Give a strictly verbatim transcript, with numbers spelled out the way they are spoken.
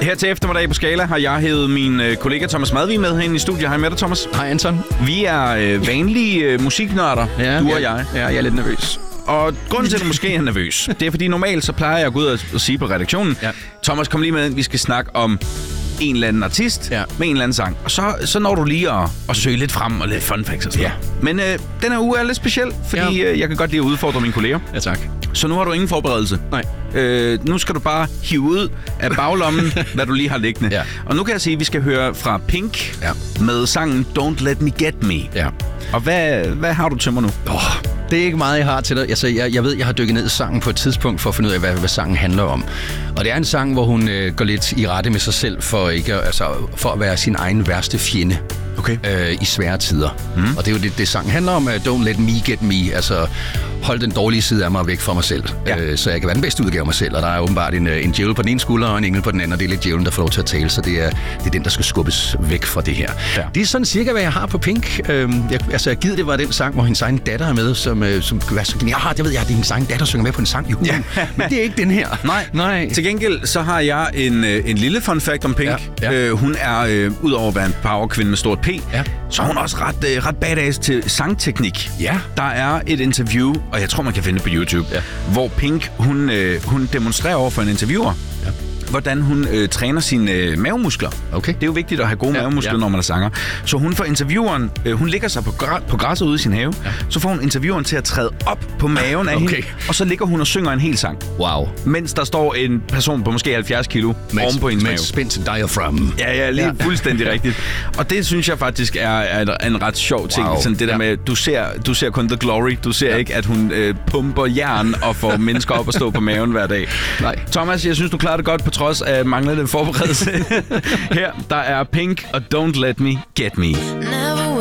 Her til eftermiddag på Skala har jeg hævet min øh, kollega Thomas Madvig med herinde i studiet. Hej med dig, Thomas. Hej, Anton. Vi er øh, vanlige øh, musiknørder, ja, du ja, og jeg. Ja, jeg er lidt nervøs. Og grunden til, at du måske er nervøs, det er fordi normalt så plejer jeg at gå ud og, og sige på redaktionen, ja. Thomas, kom lige med, vi skal snakke om en eller anden artist ja. med en eller anden sang. Og så, så når du lige at, at søge lidt frem og lidt fun facts og sådan. Ja. Men øh, den her uge er lidt speciel, fordi ja. øh, jeg kan godt lide at udfordre mine kolleger. Ja, tak. Så nu har du ingen forberedelse. Nej. Øh, nu skal du bare hive ud af baglommen, hvad du lige har liggende. Ja. Og nu kan jeg sige, at vi skal høre fra Pink ja. med sangen Don't Let Me Get Me. Ja. Og hvad, hvad har du til mig nu? Oh, det er ikke meget, jeg har til dig. Altså, jeg, jeg ved, jeg har dykket ned i sangen på et tidspunkt for at finde ud af, hvad, hvad sangen handler om. Og det er en sang, hvor hun øh, går lidt i rette med sig selv for, ikke, altså, for at være sin egen værste fjende. Okay. Øh, i svære tider. Mm. Og det er jo det, det sangen handler om. Uh, Don't let me get me. Altså, hold den dårlige side af mig væk fra mig selv. Ja. Uh, så jeg kan være den bedste udgave af mig selv. Og der er åbenbart en, en djævel på den ene skulder og en engel på den anden. Og det er lidt djævlen, der får lov til at tale. Så det er, det er den, der skal skubbes væk fra det her. Ja. Det er sådan cirka, hvad jeg har på Pink. Uh, jeg, altså, jeg givet det var den sang, hvor hendes egen datter er med. Som, uh, som kan være sådan, ja, det ved jeg, det er hendes egen datter, synger med på en sang i hulen. Ja. Men det er ikke den her. Nej. Nej. Til gengæld, så har jeg en, en lille fun fact om Pink. Ja. Ja. Uh, hun er, uh, udover at være en powerkvinde med stort P, ja. så er hun også ret, øh, ret badass til sangteknik. Ja. Der er et interview, og jeg tror, man kan finde det på YouTube, ja. hvor Pink, hun, øh, hun demonstrerer over for en interviewer, ja. hvordan hun øh, træner sine øh, mavemuskler. Okay. Det er jo vigtigt at have gode ja. mavemuskler, ja. når man er sanger. Så hun får intervieweren, øh, hun ligger sig på, græ- på græsset ude i sin have, ja. så får hun intervieweren til at træde op på maven af okay. hende, og så ligger hun og synger en hel sang. Wow. Mens der står en person på måske halvfjerds kilo oven på hendes mave. Med spændt diaphragm. Ja, ja, lige ja. fuldstændig rigtigt. Og det synes jeg faktisk er, er en ret sjov ting. Wow. Sådan det der ja. med, du ser, du ser kun the glory. Du ser ja. ikke, at hun øh, pumper jern og får mennesker op og stå på maven hver dag. Nej. Thomas, jeg synes, du klarer det godt på trods af manglende forberedelse. Her, der er Pink og Don't Let Me Get Me.